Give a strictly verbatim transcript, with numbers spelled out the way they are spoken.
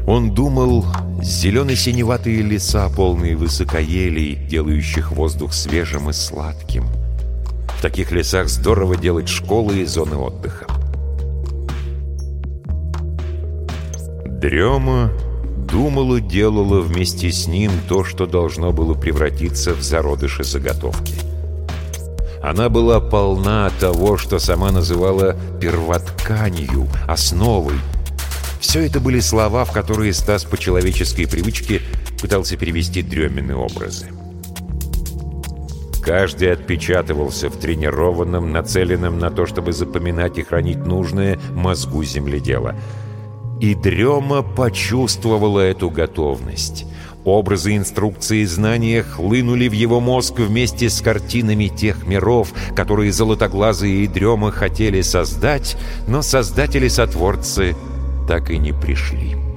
Он думал, зелено-синеватые леса, полные высокоелий, делающих воздух свежим и сладким. В таких лесах здорово делать школы и зоны отдыха. Дрема думала, делала вместе с ним то, что должно было превратиться в зародыши заготовки. Она была полна того, что сама называла первотканью, основой. Все это были слова, в которые Стас по человеческой привычке пытался перевести Дремины образы. Каждый отпечатывался в тренированном, нацеленном на то, чтобы запоминать и хранить нужное, мозгу земледела. И Дрема почувствовала эту готовность. Образы, инструкции, знания хлынули в его мозг вместе с картинами тех миров, которые Золотоглазые и Дрема хотели создать, но создатели-сотворцы так и не пришли.